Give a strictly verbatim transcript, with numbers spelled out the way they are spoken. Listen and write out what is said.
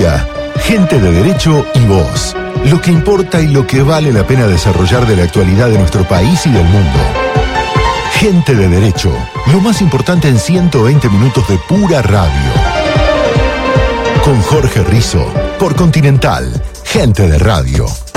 Abogacía, gente de derecho y vos. Lo que importa y lo que vale la pena desarrollar de la actualidad de nuestro país y del mundo. Gente de derecho, lo más importante en ciento veinte minutos de pura radio. Con Jorge Rizzo, por Continental, gente de radio.